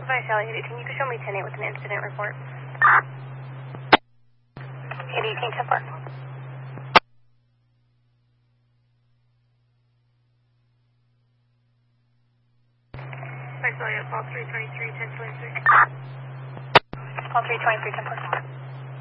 Vice Elliot, can you show me 10-8 with an incident report? 818 10-4. Vice Elliot, call 323 1023. Call 323 10-4.